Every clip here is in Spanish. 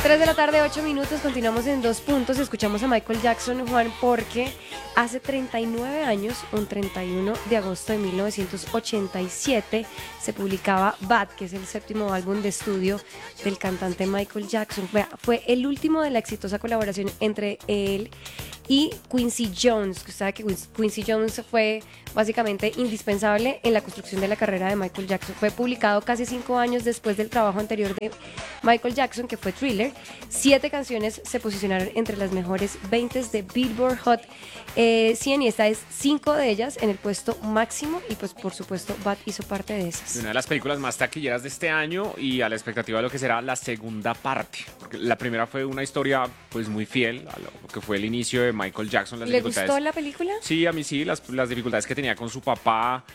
3 de la tarde, 8 minutos, continuamos en Dos Puntos, escuchamos a Michael Jackson, Juan, porque hace 39 años, un 31 de agosto de 1987, se publicaba Bad, que es el séptimo álbum de estudio del cantante Michael Jackson. Fue el último de la exitosa colaboración entre él y Quincy Jones, que usted sabe que Quincy Jones fue básicamente indispensable en la construcción de la carrera de Michael Jackson. Fue publicado casi 5 años después del trabajo anterior de Michael Jackson, que fue Thriller. 7 canciones se posicionaron entre las mejores 20 de Billboard Hot 100 y esta es 5 de ellas en el puesto máximo y pues por supuesto Bad hizo parte de esas. Una de las películas más taquilleras de este año y a la expectativa de lo que será la segunda parte. Porque la primera fue una historia pues muy fiel a lo que fue el inicio de Michael Jackson. ¿Le gustó la película? Sí, a mí sí, las dificultades que tenía con su papá,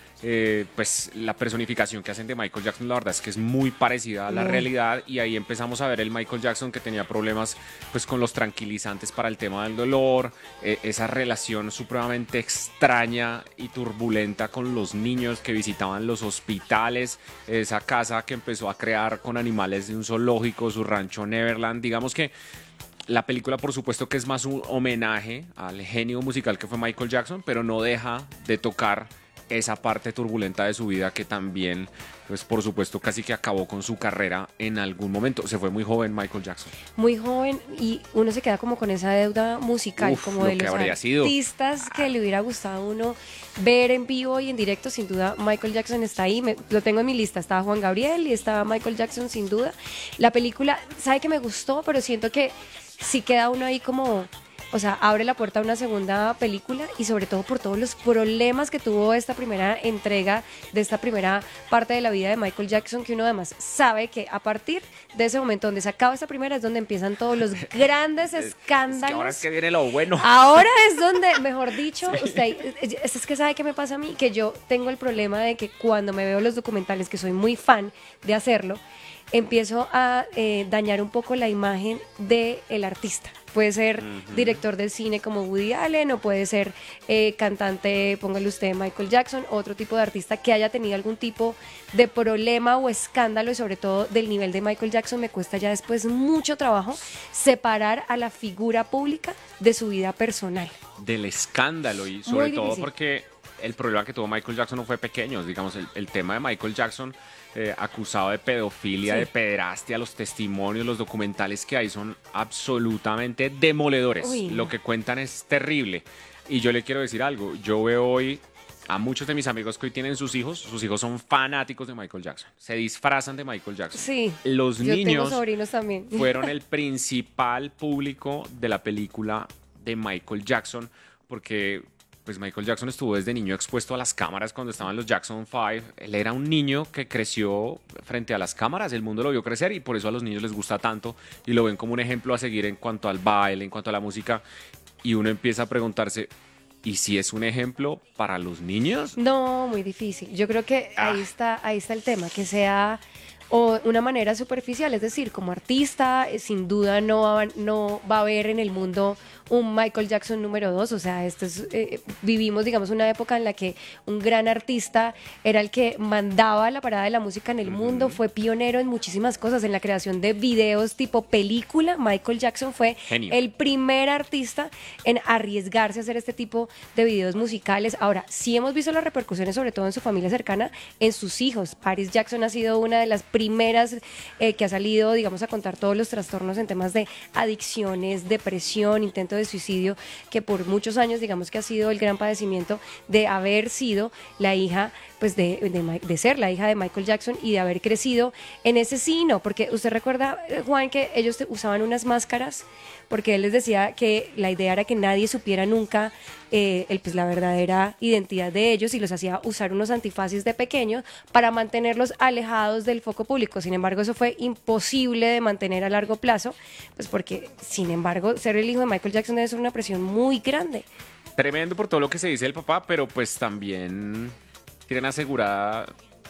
pues la personificación que hacen de Michael Jackson, la verdad es que es muy parecida a la realidad y ahí empezamos a ver el Michael Jackson que tenía problemas pues con los tranquilizantes para el tema del dolor, esa relación supremamente extraña y turbulenta con los niños que visitaban los hospitales, esa casa que empezó a crear con animales de un zoológico, su rancho Neverland, digamos que la película, por supuesto, que es más un homenaje al genio musical que fue Michael Jackson, pero no deja de tocar esa parte turbulenta de su vida que también, pues por supuesto, casi que acabó con su carrera en algún momento. Se fue muy joven Michael Jackson. Muy joven y uno se queda como con esa deuda musical, como de los artistas que le hubiera gustado a uno ver en vivo y en directo. Sin duda, Michael Jackson está ahí. Lo tengo en mi lista. Estaba Juan Gabriel y estaba Michael Jackson, sin duda. La película, sabe que me gustó, pero siento que sí queda uno ahí como, o sea, abre la puerta a una segunda película y sobre todo por todos los problemas que tuvo esta primera entrega de esta primera parte de la vida de Michael Jackson, que uno además sabe que a partir de ese momento donde se acaba esta primera es donde empiezan todos los grandes escándalos. Es que ahora es que viene lo bueno. Ahora es donde, mejor dicho, usted, es que sabe qué me pasa a mí, que yo tengo el problema de que cuando me veo los documentales, que soy muy fan de hacerlo, empiezo a dañar un poco la imagen del artista. Puede ser director del cine como Woody Allen o puede ser cantante, póngale usted Michael Jackson, otro tipo de artista que haya tenido algún tipo de problema o escándalo y sobre todo del nivel de Michael Jackson. Me cuesta ya después mucho trabajo separar a la figura pública de su vida personal. Del escándalo y sobre todo porque el problema que tuvo Michael Jackson no fue pequeño, digamos, el tema de Michael Jackson acusado de pedofilia, de pederastia, los testimonios, los documentales que hay son absolutamente demoledores. Lo que cuentan es terrible. Y yo le quiero decir algo, yo veo hoy a muchos de mis amigos que hoy tienen sus hijos son fanáticos de Michael Jackson, se disfrazan de Michael Jackson. Sí, los yo niños tengo sobrinos también. Fueron el principal público de la película de Michael Jackson, porque pues Michael Jackson estuvo desde niño expuesto a las cámaras cuando estaban los Jackson 5. Él era un niño que creció frente a las cámaras, el mundo lo vio crecer y por eso a los niños les gusta tanto y lo ven como un ejemplo a seguir en cuanto al baile, en cuanto a la música. Y uno empieza a preguntarse, ¿y si es un ejemplo para los niños? No, muy difícil. Yo creo que ahí está el tema, que sea o una manera superficial, es decir, como artista, sin duda no va a haber en el mundo un Michael Jackson número 2, o sea, vivimos, digamos, una época en la que un gran artista era el que mandaba la parada de la música en el mundo, fue pionero en muchísimas cosas, en la creación de videos tipo película. Michael Jackson fue el primer artista en arriesgarse a hacer este tipo de videos musicales. Ahora, sí hemos visto las repercusiones, sobre todo en su familia cercana, en sus hijos. Paris Jackson ha sido una de las primeras que ha salido, digamos, a contar todos los trastornos en temas de adicciones, depresión, intento de suicidio, que por muchos años, digamos, que ha sido el gran padecimiento de haber sido la hija, pues de ser la hija de Michael Jackson y de haber crecido en ese sino, porque usted recuerda, Juan, que ellos usaban unas máscaras, porque él les decía que la idea era que nadie supiera nunca pues la verdadera identidad de ellos y los hacía usar unos antifaces de pequeños para mantenerlos alejados del foco público. Sin embargo, eso fue imposible de mantener a largo plazo, pues porque, sin embargo, ser el hijo de Michael Jackson debe ser una presión muy grande. Tremendo por todo lo que se dice del papá, pero pues también tienen asegurada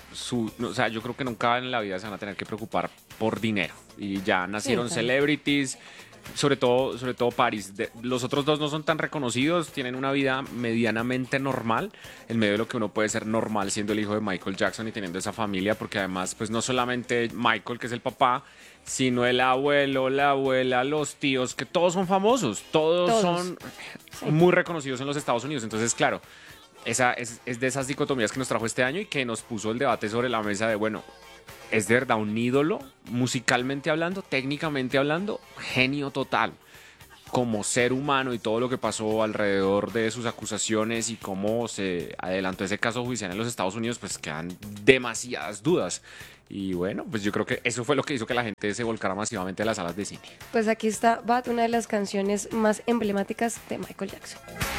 o sea, yo creo que nunca en la vida se van a tener que preocupar por dinero. Y ya nacieron celebrities, sobre todo Paris. Los otros dos no son tan reconocidos, tienen una vida medianamente normal, en medio de lo que uno puede ser normal siendo el hijo de Michael Jackson y teniendo esa familia, porque además, pues no solamente Michael, que es el papá, sino el abuelo, la abuela, los tíos, que todos son famosos, todos son muy reconocidos en los Estados Unidos. Entonces, claro, esa es de esas dicotomías que nos trajo este año y que nos puso el debate sobre la mesa de, bueno, ¿es de verdad un ídolo musicalmente hablando, técnicamente hablando? Genio total. Como ser humano y todo lo que pasó alrededor de sus acusaciones y cómo se adelantó ese caso judicial en los Estados Unidos, pues quedan demasiadas dudas. Y bueno, pues yo creo que eso fue lo que hizo que la gente se volcara masivamente a las salas de cine. Pues aquí está Bad, una de las canciones más emblemáticas de Michael Jackson.